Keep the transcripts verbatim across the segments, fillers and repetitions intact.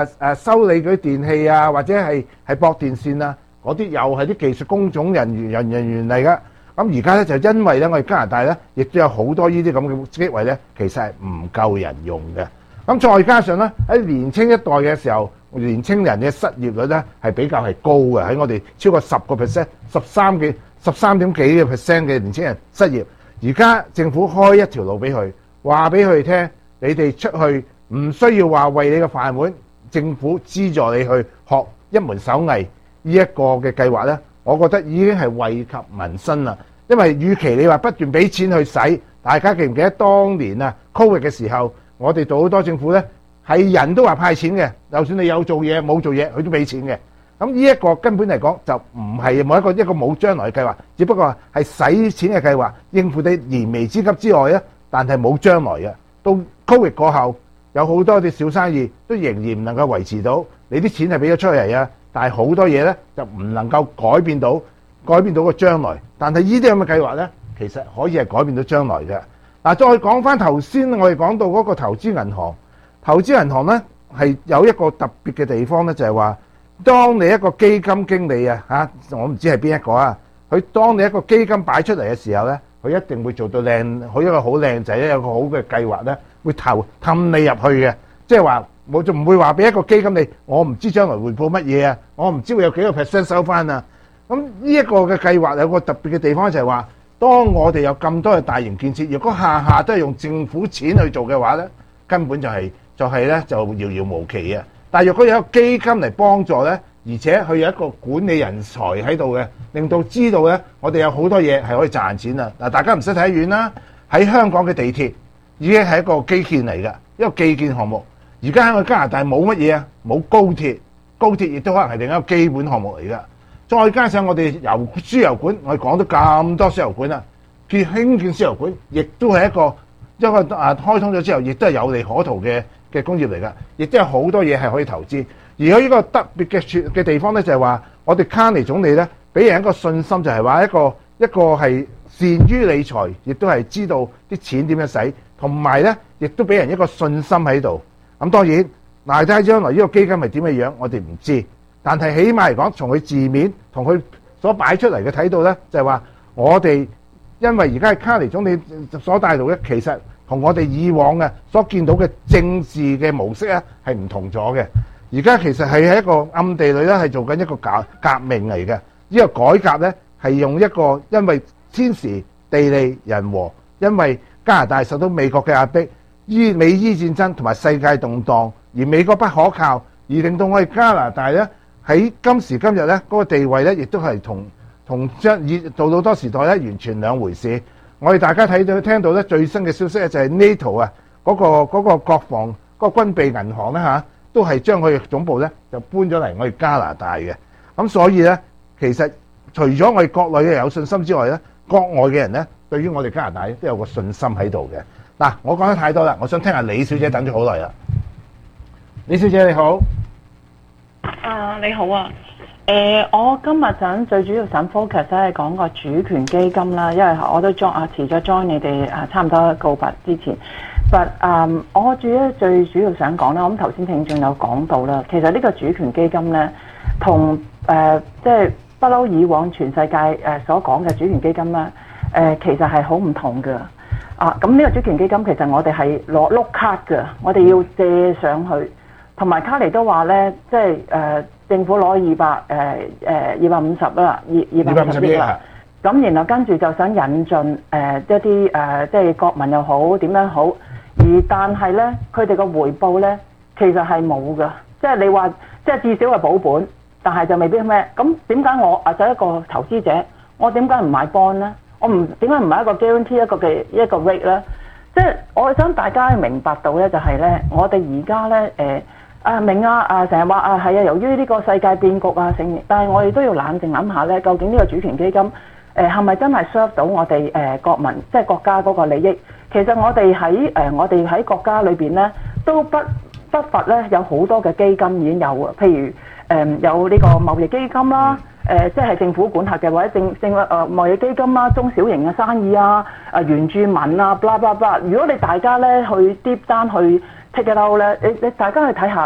誒修理嗰啲電器啊，或者係係駁電線啊，嗰啲又係啲技術工種人員人人員嚟噶。咁而家咧就因為咧，我哋加拿大咧亦都有好多呢啲咁嘅職位咧，其實係唔夠人用嘅。咁再加上咧喺年青一代嘅時候，年青人嘅失業率咧係比較係高嘅，喺我哋超過十個 percent、十三幾、十三點幾嘅 percent 嘅年青人失業。而家政府開一條路俾佢，話俾佢哋聽，你哋出去唔需要話為你嘅飯碗，政府資助你去學一門手藝呢一個嘅計劃咧，我覺得已經係惠及民生啦。因為與其你話不斷俾錢去使，大家記唔記得當年啊 Covid 嘅時候，我哋做好多政府咧係人都話派錢嘅，就算你有做嘢冇做嘢，佢都俾錢嘅。咁呢一個根本嚟講就唔係冇一個一個冇將來嘅計劃，只不過係使錢嘅計劃，應付你燃眉之急之外咧，但係冇將來嘅。到 Covid 過後，有好多啲小生意都仍然唔能夠維持到，你啲錢係俾咗出嚟啊，但係好多嘢咧就唔能夠改變到。改變到個將來，但係呢啲咁嘅計劃呢，其實可以係改變到將來嘅。嗱，再講翻頭先，我哋講到嗰個投資銀行，投資銀行呢係有一個特別嘅地方呢，就係話，當你一個基金經理啊，嚇，我唔知係邊一個啊，佢當你一個基金擺出嚟嘅時候呢，佢一定會做到靚，佢一個好靚仔，有個好嘅計劃呢，會投氹你入去嘅，即係話我就唔會話俾一個基金你，我唔知將來回報乜嘢啊，我唔知會有幾個 percent 收翻啊。咁呢一個嘅計劃有個特別嘅地方就係話，當我哋有咁多嘅大型建設，如果下下都係用政府錢去做嘅話呢，根本就係就係呢就遙遙無期啊！但係如果有一個基金嚟幫助呢，而且佢有一個管理人才喺度嘅，令到知道呢，我哋有好多嘢係可以賺錢啊！嗱，大家唔使睇遠啦，喺香港嘅地鐵已經係一個基建嚟㗎，一個基建項目。而家喺我加拿大冇乜嘢啊，冇高鐵，高鐵亦都可能係另一個基本項目嚟㗎。再加上我哋油輸油管，我哋講咗咁多輸油管啦，建興建輸油管，亦都係一個一個啊開通咗之後，亦都係有利可圖嘅嘅工業嚟㗎，亦都有好多嘢係可以投資。而喺呢個特別嘅嘅地方咧，就係話我哋卡尼總理咧，俾人一個信心，就係話一個一個係善於理財，亦都係知道啲錢點樣使，同埋咧亦都俾人一個信心喺度。咁當然，嗱，睇將來呢個基金係點嘅樣，我哋唔知。但係起碼嚟講，從佢字面同佢所擺出嚟嘅睇到咧，就係話我哋因為而家係卡尼總理所帶動咧，其實同我哋以往嘅所見到嘅政治嘅模式咧係唔同咗嘅。而家其實係喺一個暗地裏咧係做緊一個革革命嚟嘅。呢個改革咧係用一個因為天時地利人和，因為加拿大受到美國嘅壓迫，伊美伊戰爭同埋世界動盪，而美國不可靠，而令到我哋加拿大咧。喺今時今日咧，嗰個地位咧，亦都係同同將以到到多時代咧，完全兩回事。我哋大家睇到聽到咧最新嘅消息咧，就係 NATO 啊，嗰個嗰個國防嗰個軍備銀行咧嚇，都係將佢嘅總部咧就搬咗嚟我哋加拿大嘅。咁所以咧，其實除咗我哋國內嘅有信心之外咧，國外嘅人咧，對於我哋加拿大都有個信心喺度嘅。嗱，我講得太多啦，我想聽下李小姐等咗好耐啦。李小姐你好。 啊，你好啊，誒、呃，我今日想最主要想 focus 咧係講個主權基金啦，因為我都 join 啊，遲咗 join 你哋啊，差唔多告白之前，but 啊、um, 我主要最主要想講咧，我諗頭先聽眾有講到啦，其實呢個主權基金咧，同誒即係不嬲以往全世界誒、呃、所講嘅主權基金咧，誒、呃、其實係好唔同㗎，啊，咁呢個主權基金其實我哋係攞碌卡㗎，我哋要借上去。同埋卡尼都話咧，即係誒、呃、政府攞二百誒誒二百五十啦，二二百五十億啦。咁然後跟住就想引進誒、呃、一啲誒、呃、即係國民又好點樣好，而但係咧佢哋個回報咧其實係冇㗎，即係你話即係至少係保本，但係就未必咩。咁點解我啊就一個投資者，我點解唔買 bond 咧？我唔點解唔買一個 guarantee 一個嘅一個 rate 咧？即係我想大家明白到咧，就係咧，我哋而家咧誒。啊明啊啊成日話啊係啊，由於呢個世界變局啊成，但係我哋都要冷靜諗下咧，究竟呢個主權基金誒係咪真係 serve 到我哋誒、呃、國民即係國家嗰個利益？其實我哋喺誒我哋喺國家裏邊咧都不不乏咧有好多嘅基金已經有啊，譬如誒、呃、有呢個貿易基金啦，誒、呃、即係政府管轄嘅或者政政誒貿易基金啦，中小型嘅生意啊，啊原住民啊，blah blah blah。如果你大家咧去 deep down 去。take it out 咧，你你大家去睇下，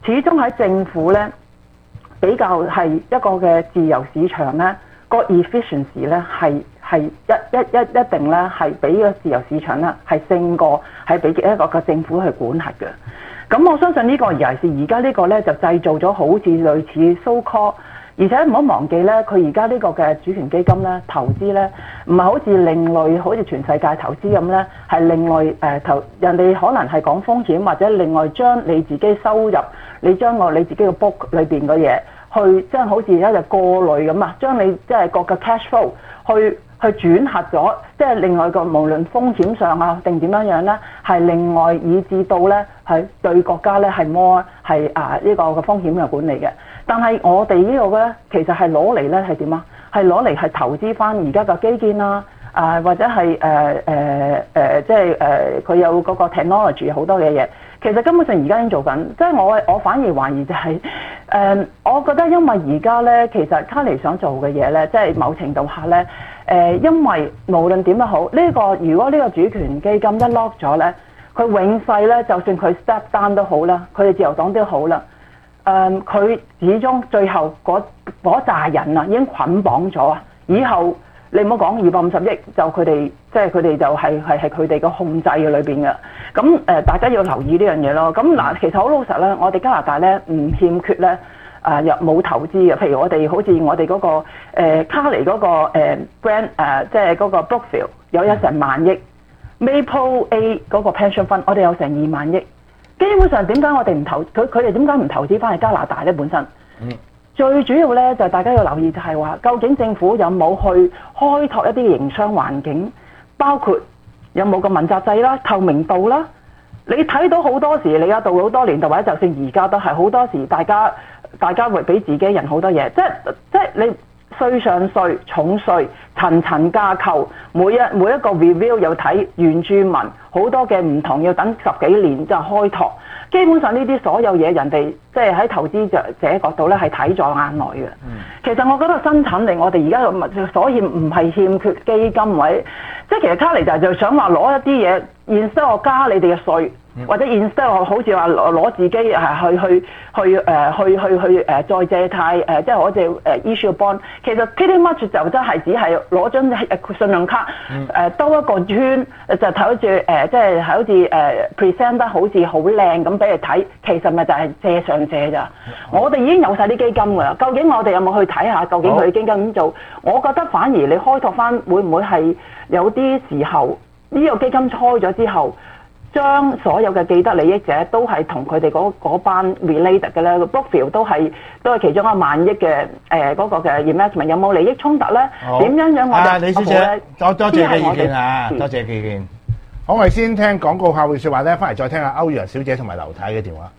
始終喺政府咧比較係一個嘅自由市場咧，個 efficiency 咧係係一一一一定咧係比個自由市場咧係勝過係俾一個個政府去管轄嘅。咁我相信呢個尤其是而家呢個咧就製造咗好似類似 so call。而且唔好忘記咧，佢而家呢個嘅主權基金咧投資咧，唔係好似另類，好似全世界投資咁咧，係另外誒、呃、投人哋可能係講風險，或者另外將你自己收入，你將我你自己嘅 book 裏邊嘅嘢，去即係好似而家就過濾咁啊，將你即係各個 cash flow 去去轉核咗，即係另外個無論風險上啊定點樣樣咧，係另外以至到咧係對國家咧係 more 係啊呢個嘅風險嘅管理嘅。但係我哋呢個咧，其實係攞嚟咧係點啊？係攞嚟係投資翻而家嘅基建啦，啊、呃、或者係誒誒誒，即係誒佢有嗰個 technology 好多嘅嘢。其實根本上而家已經做緊，即係我我反而懷疑就係、是、誒、呃，我覺得因為而家咧，其實卡尼想做嘅嘢咧，即係某程度下咧，誒、呃，因為無論點都好，呢、這個如果呢個主權基金一 lock 咗咧，佢永世咧，就算佢 step down 都好啦，佢哋自由黨都好啦。誒、嗯，佢始終最後嗰嗰扎人啊，已經捆綁咗啊！以後你唔好講二百五十億，就佢哋即係佢哋就係係係佢哋個控制嘅裏邊嘅。咁誒、呃，大家要留意呢樣嘢咯。咁嗱，其實好老實咧，我哋加拿大咧唔欠缺咧誒又冇投資嘅。譬如我哋好似我哋嗰、那個、呃、卡尼嗰、那個、呃、brand 誒、呃，即係嗰個 Brookfield 有一成萬億 ，Maple A 嗰個 pension fund 我哋有成二萬億。基本上點解我哋唔投佢佢哋點解唔投資翻去加拿大咧？本身，嗯、最主要咧就係、大家要留意就係話，究竟政府有冇去開拓一啲營商環境，包括有冇個問責制啦、透明度啦。你睇到好多時，你而家到好多年度或者就算而家都係好多時，大家大家會俾自己人好多嘢，即係即係你稅上稅、重稅、層層架構，每一每一個 review 又睇原住民好多嘅唔同，要等十幾年就開拓。基本上呢啲所有嘢，人哋即係喺投資者者角度咧係睇在眼內嘅。嗯、其實我覺得生產力我哋而家所以唔係欠缺基金位，即係其實卡尼就係就想話攞一啲嘢，instead 我加你哋嘅稅。或者 instead 我好似話攞自己係去去去誒、呃、去去去誒再借貸誒，即係我哋誒 issue bond。其實 pretty much 就真係只係攞張信用卡誒兜、呃、一個圈，就睇好似誒即係好似誒 present 得好似好靚咁俾你睇，其實咪就係借上借咋。嗯、我哋已經有晒啲基金㗎啦，究竟我哋有冇去睇下？究竟佢基金點做？我覺得反而你開拓翻會唔會係有啲時候呢、這個基金開咗之後？將所有嘅既得利益者都係同佢哋嗰班 related 嘅咧 Brookfield 都係都係其中一萬億嘅誒嗰個嘅 investment 有冇利益衝突咧？點樣樣我哋李小姐多多謝你意見啊，多謝意見。好，我哋先聽廣告客戶説話咧，翻嚟再聽下歐陽小姐同埋劉太嘅電話。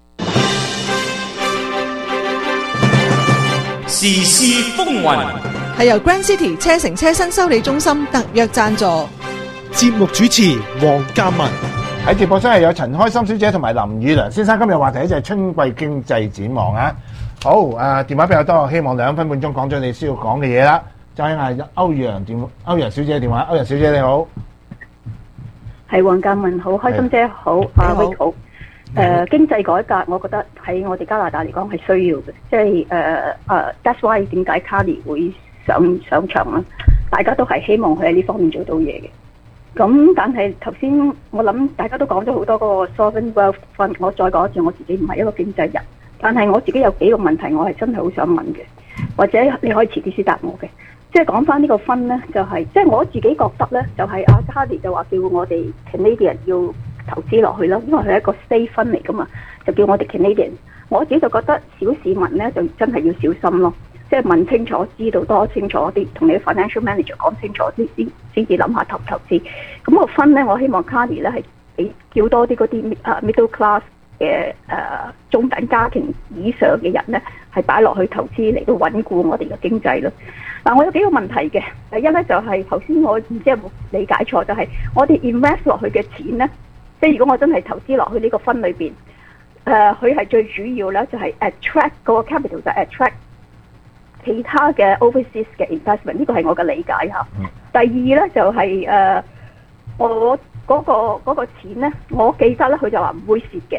時事風雲係由 Grand City 車城車身修理中心特約贊助， 節目主持黃嘉文。 喺直播室係有陳開心小姐同埋林宇良先生。今日話題就係春季經濟展望啊！好誒、呃，電話比較多，希望兩分半鐘講咗你需要講嘅嘢啦。再嗌歐陽電歐陽小姐嘅電話。歐陽小姐你好， 係黃嘉文好，開心姐好，阿 Vic 好。誒、呃，經濟改革，我覺得喺我哋加拿大嚟講係需要嘅，即係誒誒 that's why 點解 Carney 會上上場啦？大家都係希望佢喺呢方面做到嘢嘅。咁但係頭先我諗大家都講咗好多嗰個 sovereign wealth fund，我再講一次，我自己唔係一個經濟人，但係我自己有幾個問題我係真係好想問嘅，或者你可以遲啲先答我嘅。即係講翻呢個 fund 呢，就係即係我自己覺得呢，就係阿 Carney 就話叫我哋 Canadian 要投資落去啦，因為佢係一個 state fund 嚟噶嘛，就叫我哋 Canadian。我自己就覺得小市民呢，就真係要小心咯。即係問清楚，知道多清楚啲，同你 financial manager 講清楚先先先至諗下投唔投資。咁個分咧，我希望 Carney 咧係俾叫多啲嗰啲啊 middle class 嘅誒、呃、中等家庭以上嘅人咧，係擺落去投資嚟到穩固我哋嘅經濟咯。嗱，我有幾個問題嘅。第一咧就係頭先我唔知有冇理解錯，就係、是、我哋 invest 落去嘅錢咧，即係如果我真係投資落去呢個分裏邊，誒佢係最主要咧就係 attract 嗰個 capital 就 attract。其他嘅 overseas 嘅 investment 呢個係我嘅理解嚇。嗯、第二咧就係、是、誒、呃、我嗰、那個嗰、那個錢咧，我記得咧佢就話唔會蝕嘅，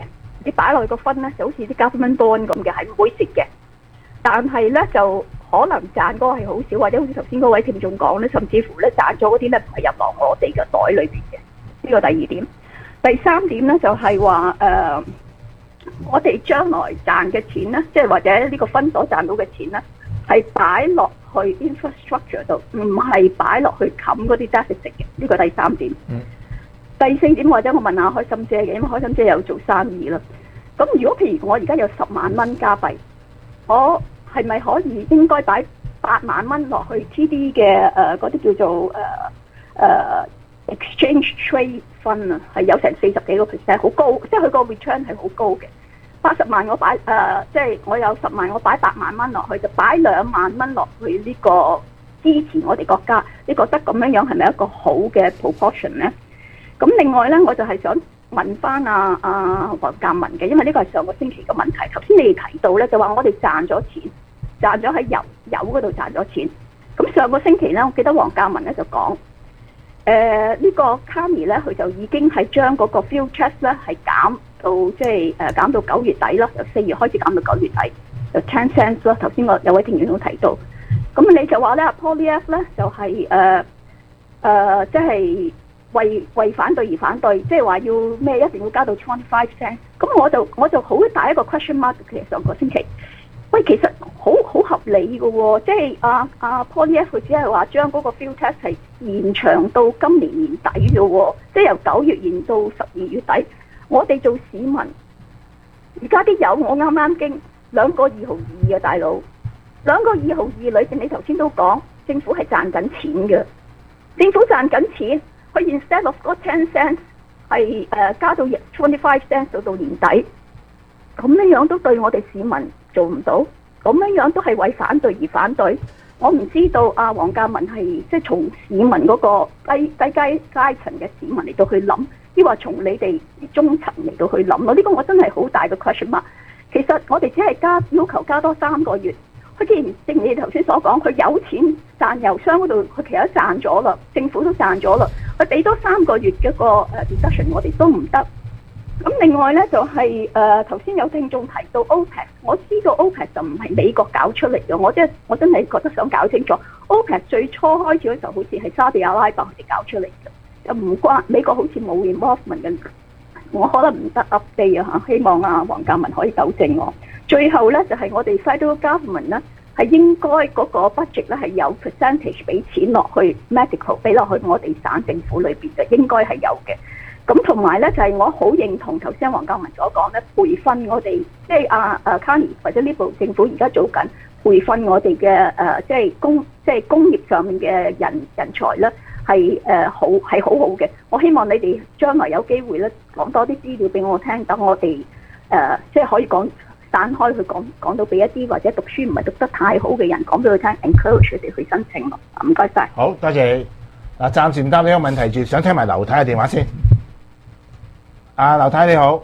你擺落去個分咧就好似啲 government bond 咁嘅，係唔會蝕嘅。但係咧就可能賺嗰個係好少，或者好似頭先嗰位聽眾講咧，甚至乎咧賺咗嗰啲咧唔係入落我哋嘅袋裏邊嘅。呢個第二點。第三點咧就係話誒，我哋將來賺嘅錢咧，即係或者呢個分所賺到嘅錢咧，係擺落去 infrastructure 度，唔係擺落去冚嗰啲 deficit 嘅。呢個第三點。嗯。第四點或者我問下開心姐嘅，因為開心姐有做生意啦。咁如果譬如我而家有十萬蚊加幣，我係咪可以應該擺八萬蚊落去 T D 嘅誒嗰啲叫做誒誒、呃呃、exchange trade fund 啊？係有成四十幾個 percent， 好高，即係佢個 return 係好高嘅。八十萬我擺誒，即、呃、係、就是、我有十萬，我擺八萬蚊落去，就擺兩萬蚊落去呢個支持我哋國家。你覺得咁樣樣係咪一個好嘅 proportion 咧？咁另外咧，我就係想問翻阿阿黃鑑文嘅，因為呢個係上個星期嘅問題。頭先你哋提到咧，就話我哋賺咗錢，賺咗喺油油嗰度賺咗錢。咁上個星期咧，我記得黃鑑文咧就講，誒、呃這個、呢個 Carney 咧，佢就已經係將嗰個 fuel tax 咧係減到即係誒減到九月底啦，由四月開始減到九月底，就 ten cents 啦。頭先我有位聽眾都提到，咁你就話咧，阿 Poilievre 咧就係誒誒即係。為為反對而反對，即係話要咩一定要加到 twenty five cents， 咁我就我就好大一個 question mark。其實上個星期，喂，其實好好合理嘅喎、哦，即係阿阿 Poilievre 佢只係話將嗰個 fuel tax 係延長到今年年底嘅喎、哦，即係由九月延到十二月底。我哋做市民，而家啲油我啱啱經兩個二毫二嘅大佬，兩個二毫二裏邊，你頭先都講政府係賺緊錢嘅，政府賺緊錢。佢 instead of 嗰 ten cents 係誒加到 twenty five cents 到到年底，咁樣樣都對我哋市民做唔到，咁樣樣都係為反對而反對。我唔知道阿黃鑑文係即係從市民嗰個低低階階層嘅市民嚟到去諗，抑或從你哋中層嚟到去諗咯？呢個我真係好大嘅 question mark。其實我哋只係加要求加多三個月。佢既然正如你頭先所講，佢有錢賺油商嗰度，佢其實賺咗啦，政府都賺咗啦。佢俾多三個月嘅個誒 deduction，我哋都唔得。咁另外咧就係誒頭先有聽眾提到 OPEC， 我知道 OPEC 就唔係美國搞出嚟嘅，我即係我真係覺得想搞清楚 OPEC 最初開始嘅時候好似係沙地阿拉伯佢哋搞出嚟嘅，又唔關美國好似冇 involvement 嘅，我可能唔得 update 啊嚇，希望啊黃鑑文可以糾正我。最後咧就係、是、我哋 federal government 咧係應該嗰個 budget 咧係有 percentage 俾錢落去 medical 俾落去我哋省政府裏邊嘅，應該係有嘅。咁同埋咧就係、是、我好認同頭先黃鑑文所講咧，培訓我哋即係阿阿 Carney 或者呢部政府而家做緊培訓我哋嘅誒即係工即係、就是、工業上面嘅人人才咧係誒好係好好嘅。我希望你哋將來有機會咧講多啲資料俾我聽，等我哋誒即係可以講。散開去講講到俾一啲或者讀書唔係讀得太好嘅人講俾佢聽 ，encourage 佢哋去申請咯。唔該晒。 好多謝你。嗱，暫時唔答呢個問題住，想聽埋劉太嘅電話先。阿劉太你好，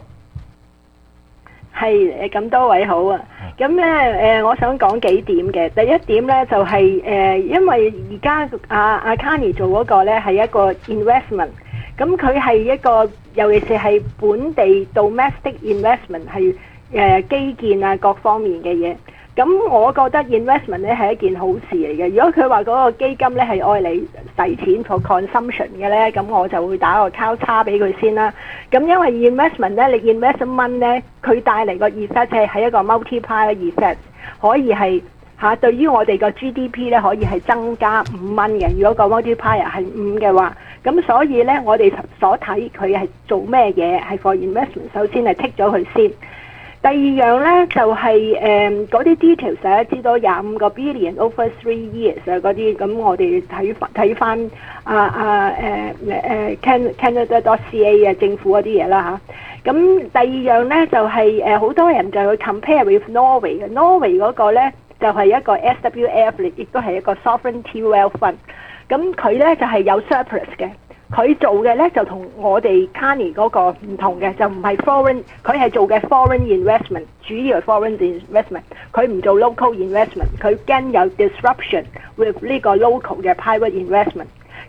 係誒咁多位好啊。咁咧誒，我想講幾點嘅。第一點咧就係、是、誒、呃，因為而家阿阿 Carney 做嗰個咧係一個 investment，咁佢係一個尤其是係本地 domestic investment 係。誒基建啊，各方面嘅嘢，咁我覺得 investment 咧係一件好事嚟嘅。如果佢話嗰個基金咧係愛嚟使錢 for consumption 嘅咧，咁我就會打個交叉俾佢先啦。咁因為 investment 咧，你 invest 蚊咧，佢帶嚟個 effect 係一個 multiplier effect，可以係嚇、啊、對於我哋個 G D P 咧可以係增加五蚊嘅。如果個 multiplier 係五嘅話，咁所以咧我哋所睇佢係做咩嘢係 for investment， 首先係剔咗佢先。第二樣咧就係誒嗰啲 details 大家知道廿五個 billion over three years 啊嗰啲，咁我哋睇睇翻啊啊誒誒 Can Canada dot C A 啊政府嗰啲嘢啦嚇。咁第二樣咧就係誒好多人就去 compare with Norway 嘅 Norway 嗰個咧就係、是、一個 S W F 亦都係一個 sovereignty wealth fund。咁佢咧就係、是、有 surplus 嘅。佢做嘅咧就同我哋 Carney 嗰個唔同嘅，就唔係 foreign，佢係做嘅 foreign investment， 主要係 foreign investment， 佢唔做 local investment， 佢驚有 disruption with 呢個 local 嘅 private investment。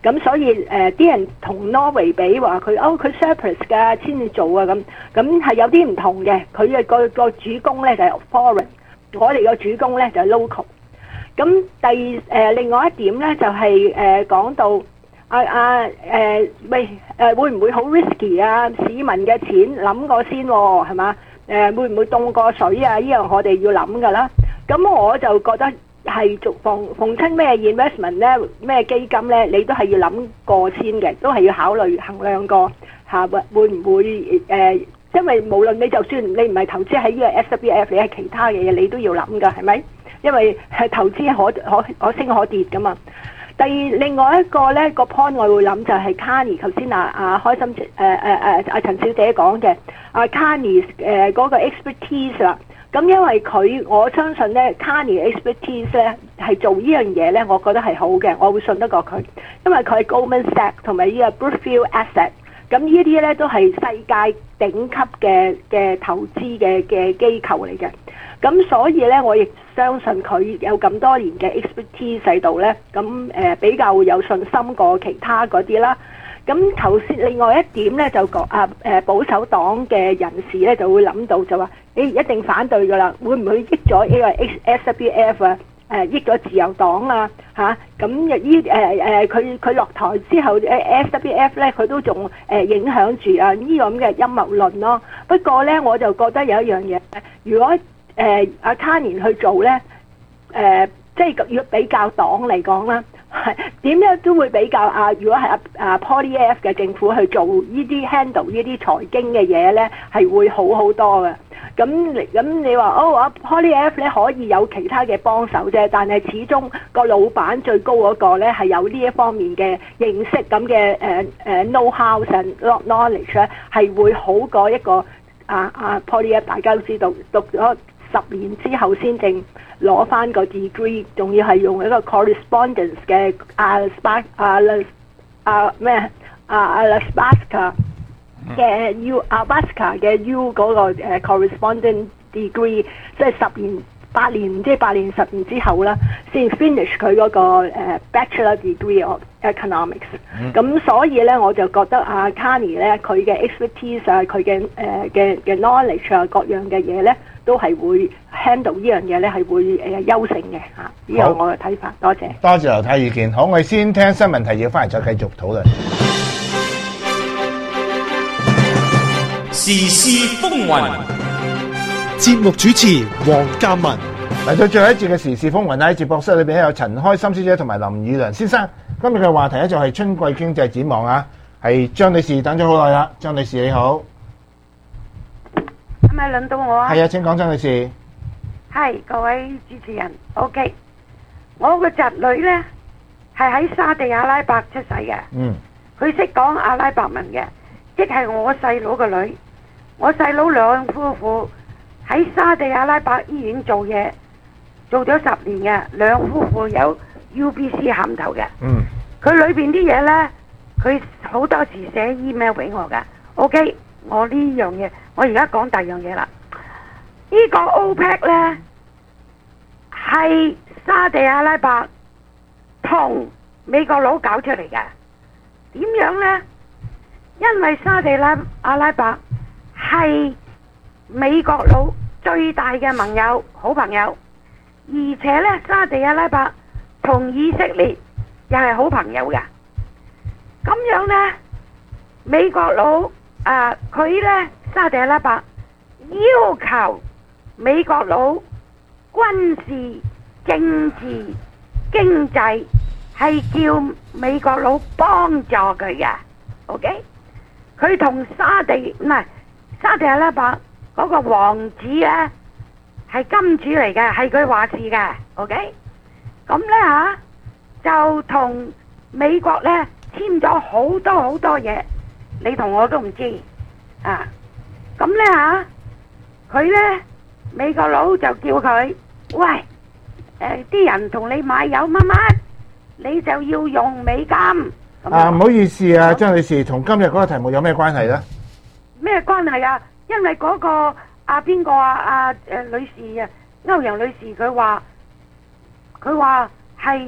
咁所以誒啲、呃、人同挪威比話佢哦佢 surplus 㗎先至做啊，咁咁係有啲唔同嘅，佢嘅個個主攻咧就係、是、foreign， 我哋個主攻咧就係、是、local。咁第誒、呃、另外一點咧就係、是、誒、呃、講到啊啊誒喂誒會唔會好 risky 啊？市民嘅錢諗過先喎、哦，係嘛？誒、呃、會唔會凍過水啊？呢樣我哋要諗㗎啦。咁我就覺得係做逢逢親咩 investment 咧，咩基金咧，你都係要諗過先嘅，都係要考慮衡量過嚇會會唔會誒、呃？因為無論你就算你唔係投資喺呢個 S W F， 你係其他嘅嘢，你都要諗㗎，係咪？因為係投資可可可升可跌㗎嘛。第二另外一個咧個 point 我會諗就係 Carney 頭先啊啊開心誒誒誒阿陳小姐講嘅啊 Carney 誒嗰個 expertise 啦。咁因為佢我相信咧 Carney expertise 咧係做呢樣嘢咧，我覺得係好嘅，我會信得過佢，因為佢係 Goldman Sachs 同埋呢個 Brookfield Asset。咁呢啲咧都係世界頂級嘅嘅投資嘅嘅機構嚟嘅。咁所以咧，我亦相信佢有咁多年嘅 expertise 喺度咧，咁誒、呃、比較會有信心過其他嗰啲啦。咁頭先另外一點咧，就講啊誒保守黨嘅人士咧就會諗到就話，誒、欸、一定反對㗎啦，會唔會益咗呢個 S W F 啊？誒益咗自由黨啊嚇？咁依誒誒佢佢落台之後，誒 S W F 咧佢都仲誒影響住啊呢個咁嘅陰謀論咯。不過咧，我就覺得有一樣嘢，如果誒阿 Carney 去做咧，誒、呃、即係要比較黨嚟講啦，係點樣都會比較啊。如果係阿阿 Poilievre 嘅政府去做呢啲 handle 呢啲財經嘅嘢咧，係會好好多嘅。咁咁你話哦，阿 Poilievre 咧可以有其他嘅幫手啫，但係始終個老闆最高嗰個咧係有呢一方面嘅認識咁嘅誒誒 know-how and knowledge 咧，係會好過一個啊啊 Poilievre 大家都知道讀咗十年之後先正攞翻個 degree， 仲要係用一個 correspondence 嘅阿 Spa 阿阿咩阿阿 Spaska 嘅 U 阿 Baska 嘅 U 嗰個誒 correspondence degree， 即係十年八年，即係八年十年之後啦，先 finish 佢嗰個誒 bachelor degree of economics。咁所以咧，我就覺得阿 Carney 咧，佢嘅 expertise 啊，佢嘅誒嘅嘅 knowledge 啊，各樣嘅嘢咧，都係會 handle 呢樣嘢咧，係會誒優勝嘅嚇。呢個我嘅睇法。多謝。 多謝劉太意見。好，我哋先聽新聞提要，翻嚟再繼續討論。 時事風雲， 節目主持黃嘉文。 嚟到最後一節嘅時事風雲喺直播室裏邊有陳開心小姐同埋林宇良先生。今日嘅話題咧就係春季經濟展望啊，係張女士等咗好耐啦。張女士你好， 係咪輪到我啊？ 係啊，請講，張女士。 係各位主持人 ，OK。我個侄女咧係喺沙地阿拉伯出世嘅， 嗯， 佢識講阿拉伯文嘅，即係我細佬個女。我細佬兩夫婦喺沙地阿拉伯醫院做嘢，做咗十年嘅，兩夫婦有 U B C 銜頭嘅。 嗯， 佢裏邊啲嘢呢，佢好多時寫 email 俾我噶。OK，我呢樣嘢，我而家講第二樣嘢啦。呢個 OPEC 呢，係沙地阿拉伯同美國佬搞出嚟嘅。點樣呢？因為沙地拉阿拉伯係美國佬最大嘅盟友、好朋友，而且呢，沙地阿拉伯同以色列又係好朋友嘅。咁樣呢，美國佬啊，佢呢，沙地阿拉伯要求美國佬軍事、政治、經濟係叫美國佬幫助佢嘅。OK。佢同沙地唔係沙地阿拉伯嗰個王子咧係金主嚟嘅，係佢話事嘅。OK，咁咧吓就同美國咧簽咗好多好多嘢，你同我都唔知啊。咁咧吓佢咧美國佬就叫佢喂誒啲人同你買有乜乜，你就要用美金。 啊，唔好意思啊，張女士，同今日嗰個題目有咩關係咧？ 咩關係啊？因為嗰、那個阿邊個啊阿誒、啊、女士啊，歐陽女士佢話佢話係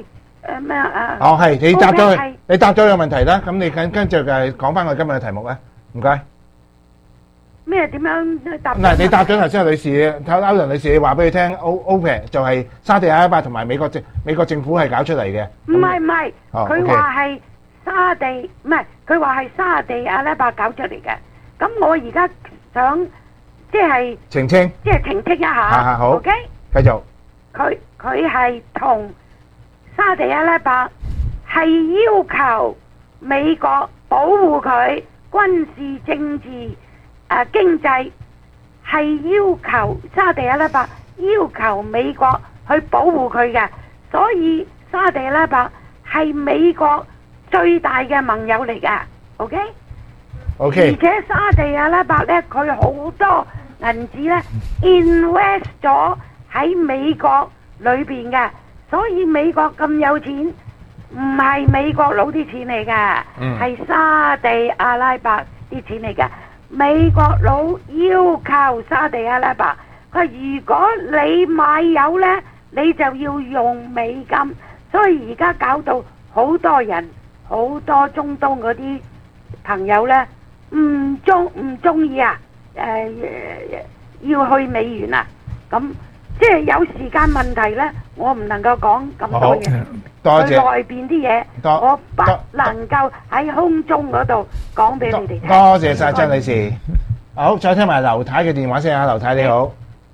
誒咩啊？ 哦，係你答咗 O P E C 佢係， 你答咗個問題啦。咁你跟跟住就係講翻我今日嘅題目咧，唔該。 咩點樣去答？ 嗱，你答咗頭先個女士，睇歐陽女士，你話俾佢聽，O OPEC就係沙地阿拉伯同埋美國政美國政府係搞出嚟嘅。 唔係唔係， 哦佢 OK 話係沙地，唔係佢話係沙地阿拉伯搞出嚟嘅。咁我而家想即係澄清， 即係澄清一下。 啊好 OK， 繼續。 佢佢係同沙地阿拉伯係要求美國保護佢軍事、政治、誒、呃、經濟，係要求沙地阿拉伯要求美國去保護佢嘅，所以沙地阿拉伯係美國最大嘅盟友嚟㗎。OK， OK， 而且沙地阿拉伯咧，佢好多銀紙咧 invest 咗喺美國裏邊嘅，所以美國咁有錢，唔係美國佬啲錢嚟㗎，係、嗯、沙地阿拉伯啲錢嚟㗎。美國佬要求沙地阿拉伯，佢如果你買油呢，你就要用美金，所以而家搞到好多人，好多中東嗰啲朋友呢，唔中唔中意啊，誒、呃、要去美元啊，咁即係有時間問題呢，我唔能夠講咁多嘢。 多謝。 內邊啲嘢，我不能夠喺空中嗰度講俾你哋聽。 多謝晒張女士。好，再聽埋劉太嘅電話先啊，劉太你好。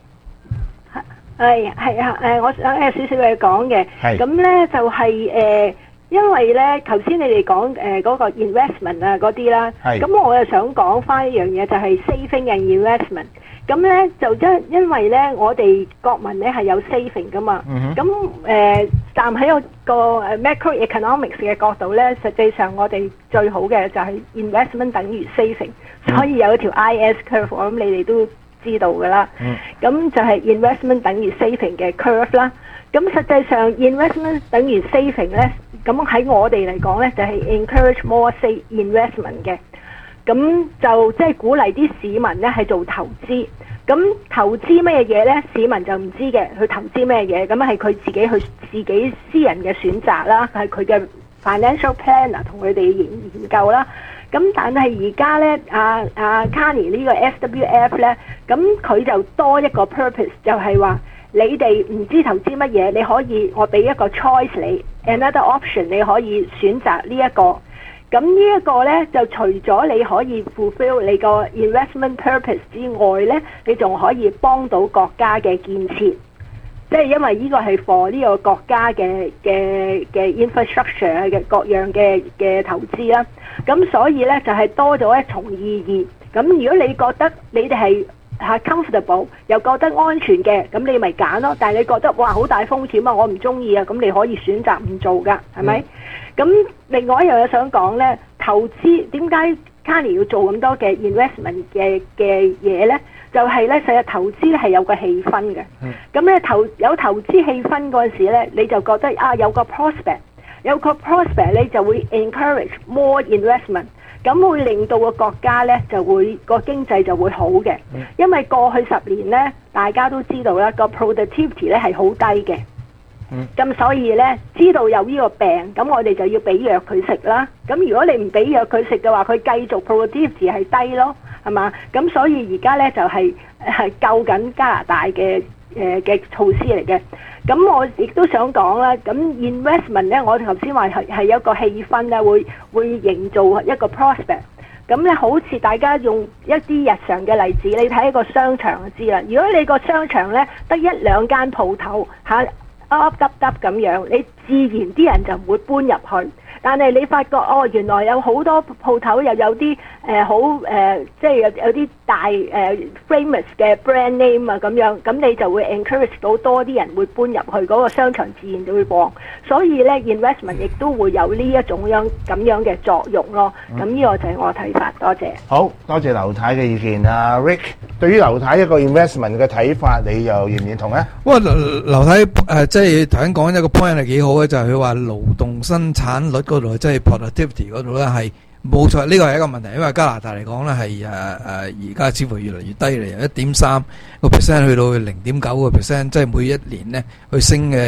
係係啊，誒，我想有少少嘢講嘅。 係。 咁咧就係誒，因為咧頭先你哋講誒嗰個 investment 啊嗰啲啦。係。咁我又想講翻一樣嘢，就係 saving and investment。咁咧就因因為咧我哋國民咧係有 saving 噶嘛，咁誒、呃、站喺個個 macroeconomics 嘅角度咧，實際上我哋最好嘅就係 investment 等於 saving，、嗯、所以有一條 I S curve， 我諗你哋都知道噶啦。咁、嗯、就係 investment 等於 saving 嘅 curve 啦。咁實際上 investment 等於 saving 咧，咁喺我哋嚟講咧就係、是、encourage more say investment 嘅。咁就即係鼓勵啲市民咧係做投資，咁投資咩嘢咧？市民就唔知嘅，去投資咩嘢？咁係佢自己去自己私人嘅選擇啦，係佢嘅 financial planner 同佢哋研研究啦。咁但係而家咧，阿阿 Carney 呢個 S W F 咧，咁佢就多一個 purpose， 就係話你哋唔知投資乜嘢，你可以我俾一個 choice 你 ，another option 你可以選擇呢一個。咁呢一個呢，就除咗你可以 fulfill 你個 investment purpose 之外呢，你仲可以幫到國家嘅建設，即係因為呢個係 for 呢個國家嘅嘅嘅 infrastructure 嘅各樣嘅嘅投資啦。咁所以呢，就係多咗一重意義。咁如果你覺得你哋係係 comfortable 又覺得安全嘅，咁你咪揀咯。但係你覺得哇好大風險啊，我唔中意啊，咁你可以選擇唔做噶，係咪？咁、嗯、另外一樣嘢想講呢，投資點解 Carney 要做咁多嘅 investment 嘅嘅嘢呢？就係、是、呢，成日投資咧係有個氣氛嘅。咁咧、嗯、投有投資氣氛嗰陣時呢，你就覺得啊有個 prospect， 有個 prospect 你就會 encourage more investment。咁會令到個國家呢就會個經濟就會好嘅，因為過去十年呢，大家都知道啦，個 productivity 呢係好低嘅。咁、嗯、所以呢，知道有呢個病，咁我哋就要俾藥佢食啦。咁如果你唔俾藥佢食嘅話，佢繼續 productivity 係低咯，係嘛？咁所以而家呢，就係、是、係救緊加拿大嘅誒嘅措施嚟嘅。咁我亦都想講啦，咁 investment 咧，我頭先話係係有一個氣氛咧，會會營造一個 prospect。咁咧，好似大家用一啲日常嘅例子，你睇一個商場就知啦。如果你個商場咧得一兩間鋪頭嚇，凹凹凸凸咁樣，你自然啲人就唔會搬入去。但係你發覺哦，原來有好多鋪頭又有啲誒好誒，即係有有啲大誒、呃、famous 嘅 brand name 啊咁樣，咁你就會 encourage 到多啲人會搬入去，嗰、那個商場自然就會旺。所以咧 investment 亦都會有呢一種樣咁樣嘅作用咯。咁呢、嗯、個就係我睇法。多謝。 好多謝劉太嘅意見啊 ，Rick， 對於劉太一個 investment 嘅睇法，你又認唔認同咧？ 哇，劉劉太誒，即係頭先講一個 point 係幾好嘅，就係佢話勞動生產率嗰度，即係 productivity 嗰度咧係冇錯，呢個係一個問題，因為加拿大嚟講咧係誒誒而家似乎越嚟越低嚟，由一點三個 percent 去到零點九個 percent，即係每一年咧去升嘅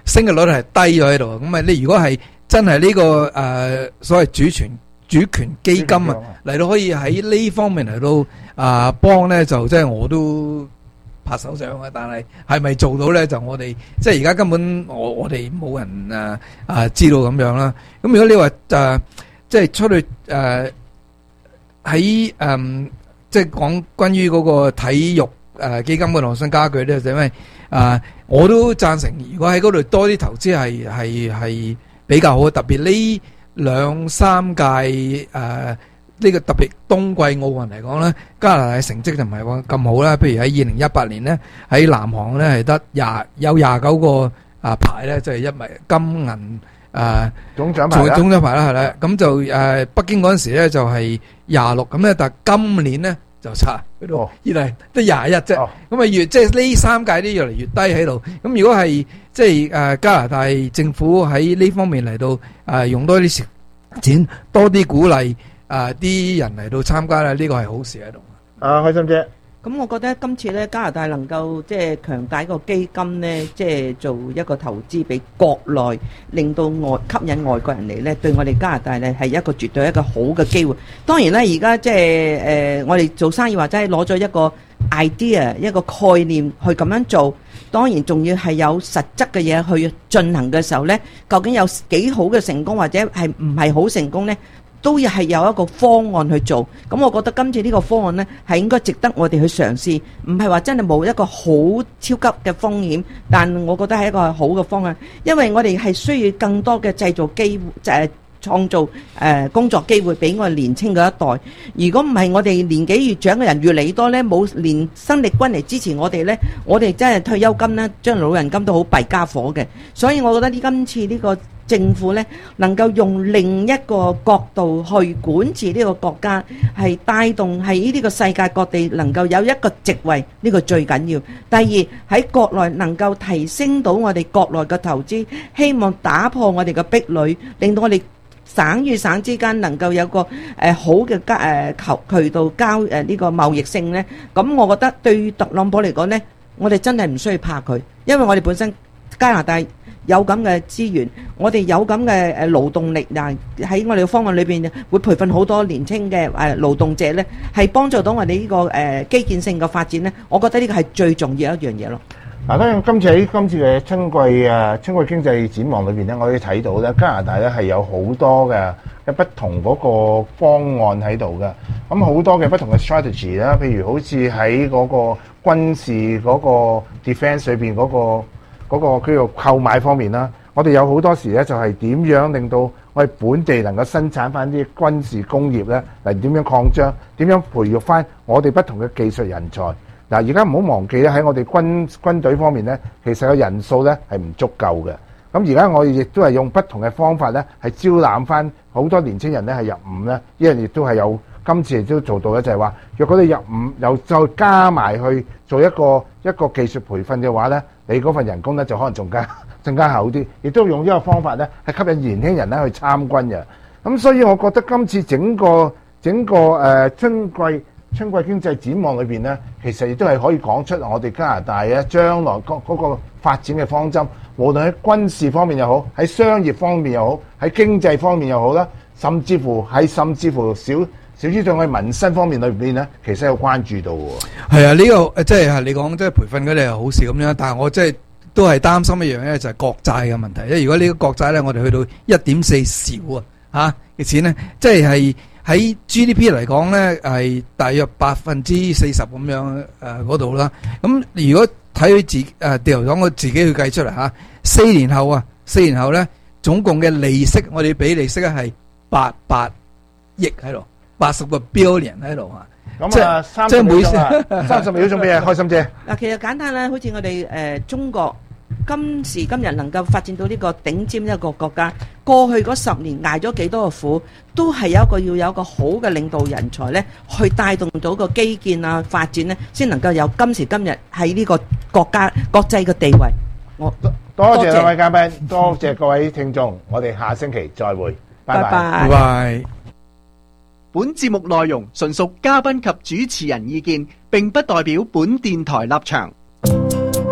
升嘅率係低咗喺度。咁啊，你如果係真係呢、這個誒、呃、所謂主權主權基金啊嚟到可以喺呢方面嚟到啊幫咧，就即係我都拍手掌啊！但係係咪做到咧？就我哋即係而家根本我我哋冇人啊啊知道咁樣啦。咁如果你話誒、啊、即係出去誒喺誒即係講關於嗰個體育誒、啊、基金嘅度新家具咧，就因為啊我都贊成，如果喺嗰度多啲投資係係係比較好，特別呢兩三屆誒。啊呢個特別冬季奧運嚟講咧，加拿大嘅成績就唔係話咁好啦。譬如喺二零一八年咧，喺南韓咧係得廿有廿九個啊牌咧，就係一米金銀誒總獎牌啦， 總獎牌啦係啦。咁就誒北京嗰陣時咧就係廿六，咁咧但係今年咧就差嗰度，越嚟得廿一啫。咁啊越即係呢三屆都越嚟越低喺度。咁如果係即係誒加拿大政府喺呢方面嚟到誒用多啲錢，多啲鼓勵。啊！啲人嚟到參加咧，呢個係好事喺度。 啊，開心姐， 咁我覺得今次咧加拿大能夠即係強大個基金咧，即係做一個投資俾國內，令到外吸引外國人嚟咧，對我哋加拿大咧係一個絕對一個好嘅機會。當然咧，而家即係誒我哋做生意或者係攞咗一個 idea 一個概念去咁樣做，當然仲要係有實質嘅嘢去進行嘅時候咧，究竟有幾好嘅成功或者係唔係好成功咧？都係有一個方案去做，咁我覺得今次呢個方案呢係應該值得我哋去嘗試，唔係話真係冇一個好超級嘅風險，但我覺得係一個好嘅方案，因為我哋係需要更多嘅製造機會，就係創造誒工作機會俾我哋年青嘅一代。如果唔係我哋年紀越長嘅人越嚟越多呢，冇連生力軍嚟支持我哋呢，我哋真係退休金呢，將老人金都好弊家伙嘅。所以我覺得呢今次呢個政府咧能夠用另一個角度去管治呢個國家，係帶動喺呢個世界各地能夠有一個席位，呢個最緊要。第二喺國內能夠提升到我哋國內嘅投資，希望打破我哋嘅壁壘，令到我哋省與省之間能夠有個誒好嘅交誒渠渠道交誒呢個貿易性咧。咁我覺得對於特朗普嚟講咧，我哋真係唔需要怕佢，因為我哋本身加拿大有咁嘅資源，我哋有咁嘅誒勞動力嗱，喺我哋嘅方案裏邊會培訓好多年青嘅誒勞動者咧，係幫助到我哋呢個誒基建性嘅發展咧。我覺得呢個係最重要一樣嘢咯。 嗱，當然今次喺今次嘅春季誒春季經濟展望裏邊咧，我哋睇到咧加拿大咧係有好多嘅嘅不同嗰個方案喺度嘅，咁好多嘅不同嘅 strategy 啦，譬如好似喺嗰個軍事嗰個 defence 裏邊嗰個。嗰個叫做購買方面啦，我哋有好多時咧就係點樣令到我哋本地能夠生產翻啲軍事工業咧，嚟點樣擴張，點樣培育翻我哋不同嘅技術人才。嗱，而家唔好忘記咧喺我哋軍軍隊方面咧，其實個人數咧係唔足夠嘅。咁而家我哋亦都係用不同嘅方法咧，係招攬翻好多年青人咧係入伍咧，呢樣亦都係有今次亦都做到咧，就係話若果你入伍又再加埋去做一個一個技術培訓嘅話咧，你嗰份人工咧就可能仲加更加厚啲，亦都用呢個方法咧係吸引年輕人咧去參軍嘅。咁所以我覺得今次整個整個誒春季春季經濟展望裏邊咧，其實亦都係可以講出我哋加拿大嘅將來嗰嗰個發展嘅方針，無論喺軍事方面又好，喺商業方面又好，喺經濟方面又好啦，甚至乎喺甚至乎小少啲對我哋民生方面裏邊咧，其實有關注到喎。係啊，呢、這個即係你講即係培訓嗰啲係好事咁樣，但係我即係都係擔心一樣咧，就係、是、國債嘅問題。因為如果呢個國債咧，我哋去到一點四兆啊嚇嘅錢咧，即係係喺 G D P 嚟講咧係大約百分之四十咁樣誒嗰度啦。咁、呃、如果睇佢自誒掉頭講，我自己去計出嚟嚇，四年後啊，四年後咧總共嘅利息，我哋俾利息咧係八百億喺度。八十個 billion 喺度啊！咁啊，三十秒鐘啊，三十秒鐘俾啊，開心姐。嗱，其實簡單啦，好似我哋誒中國今時今日能夠發展到呢個頂尖一個國家，過去嗰十年捱咗幾多個苦，都係有一個要有一個好嘅領導人才咧，去帶動到個基建啊發展咧，先能夠有今時今日喺呢個國家國際嘅地位。我多謝兩位嘉賓，多謝各位聽眾，我哋下星期再會，拜拜，拜拜。 本節目內容純屬嘉賓及主持人意見，並不代表本電台立場。